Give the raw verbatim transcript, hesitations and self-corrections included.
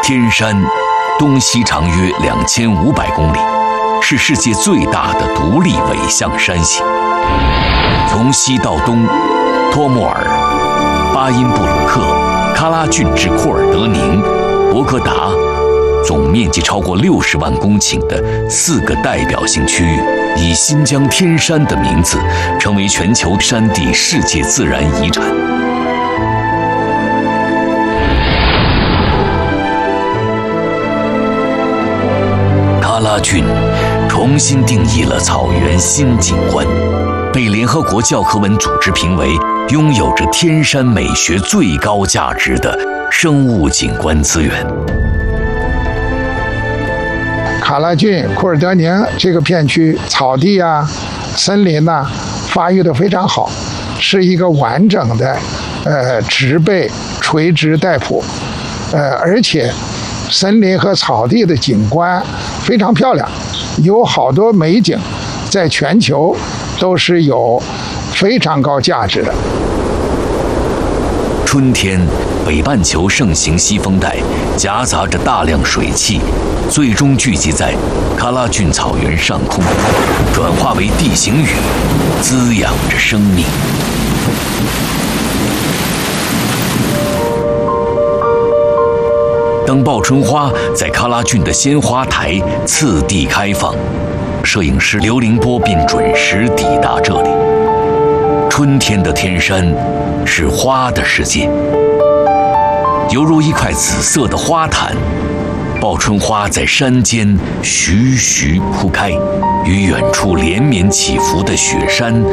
天山东西长约两千五百公里，是世界最大的独立纬向山系。从西到东，托莫尔、巴音布鲁克、喀拉峻至库尔德宁、博格达，总面积超过六十万公顷的四个代表性区域，以新疆天山的名字成为全球山地世界自然遗产。喀拉峻重新定义了草原新景观，被联合国教科文组织评为拥有着天山美学最高价值的生物景观资源。 喀拉峻、库尔德宁这个片区，草地啊、森林呐、啊，发育得非常好，是一个完整的呃植被垂直带谱，呃，而且森林和草地的景观非常漂亮，有好多美景，在全球都是有非常高价值的。 春天，北半球盛行西风带，夹杂着大量水汽，最终聚集在喀拉峻草原上空，转化为地形雨，滋养着生命。当报春花在喀拉峻的鲜花台次第开放，摄影师刘凌波便准时抵达这里。春天的天山是花的世界，犹如一块紫色的花毯，报春花在山间徐徐铺开，与远处连绵起伏的雪山